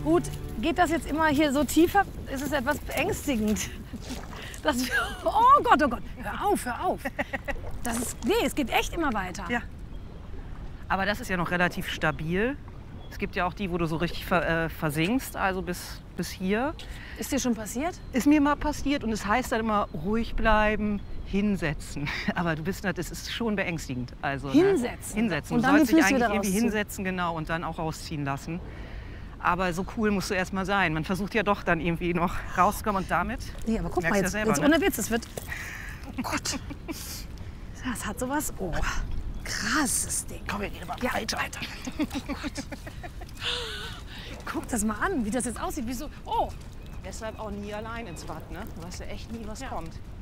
Gut, geht das jetzt immer hier so tiefer? Ist es etwas beängstigend? Oh Gott, hör auf, hör auf. Nee, es geht echt immer weiter. Ja. Aber das ist ja noch relativ stabil. Es gibt ja auch die, wo du so richtig versinkst, also bis hier. Ist dir schon passiert? Ist mir mal passiert und es heißt dann immer ruhig bleiben, hinsetzen. Aber das ist schon beängstigend. Also, hinsetzen? Ne? Hinsetzen. Und du dann die sollst dich Füße eigentlich wieder irgendwie rausziehen. hinsetzen, genau, und dann auch rausziehen lassen. Aber so cool musst du erst mal sein. Man versucht ja doch dann irgendwie noch rauszukommen und damit. Nee, aber guck mal, merkst jetzt, ja selber, jetzt ne? ohne Witz, es wird... Oh Gott. Das hat sowas... Oh, krasses Ding. Komm, wir gehen mal Ja, weiter. Alter. Oh Gott. Guck das mal an, wie das jetzt aussieht. Wie so... Oh, Deshalb auch nie allein ins Bad, ne? Du weißt ja echt nie, was kommt.